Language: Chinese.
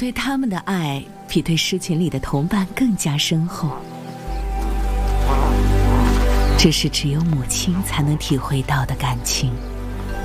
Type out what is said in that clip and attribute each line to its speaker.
Speaker 1: 对他们的爱比对狮群里的同伴更加深厚。这是只有母亲才能体会到的感情。